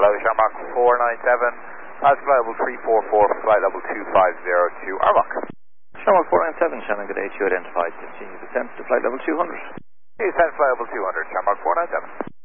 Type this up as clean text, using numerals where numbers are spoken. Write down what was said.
hello, Shamrock 497, Alaska flight level 344, flight level 2502, Armagh. Shamrock 497, Shannon, good day to you, identified, continue descent to flight level 200. Descent flight level 200, Shamrock 497.